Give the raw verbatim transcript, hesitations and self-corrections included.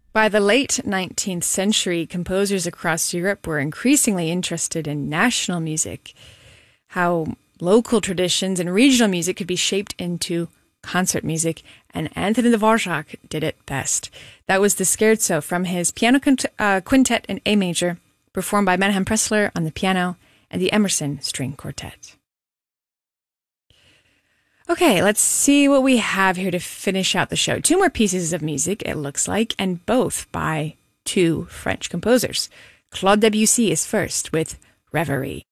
By the late nineteenth century, composers across Europe were increasingly interested in national music, how local traditions and regional music could be shaped into concert music, and Anthony Dvorak did it best. That was the Scherzo from his piano quint- uh, quintet in A major, performed by Menahem Pressler on the piano and the Emerson String Quartet. Okay, let's see what we have here to finish out the show. Two more pieces of music, it looks like, and both by two French composers. Claude Debussy is first with Reverie.